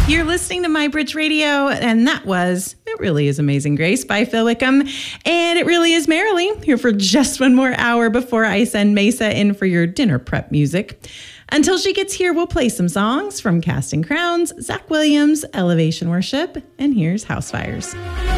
You're listening to My Bridge Radio, and that was It Really Is Amazing Grace by Phil Wickham. And it really is Merrily, here for just one more hour before I send Mesa in for your dinner prep music. Until she gets here, we'll play some songs from Casting Crowns, Zach Williams, Elevation Worship, and here's House Fires.